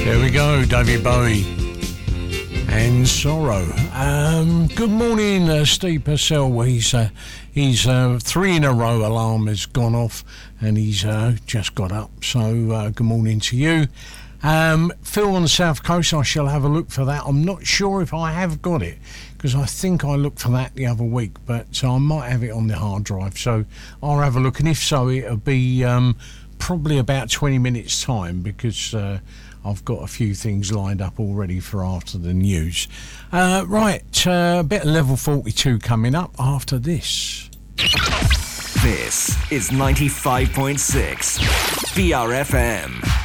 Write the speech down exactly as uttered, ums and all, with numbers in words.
There we go, David Bowie and Sorrow. Um, good morning, uh, Steve Purcell. Well, he's uh, he's uh, three in a row alarm has gone off, and he's uh, just got up. So uh, good morning to you. Um, Phil on the South Coast, I shall have a look for that. I'm not sure if I have got it, because I think I looked for that the other week, but I might have it on the hard drive. So I'll have a look, and if so, it'll be um, probably about twenty minutes time, because uh, I've got a few things lined up already for after the news. Uh, right, uh, a bit of level forty-two coming up after this. This is ninety-five point six B R F M.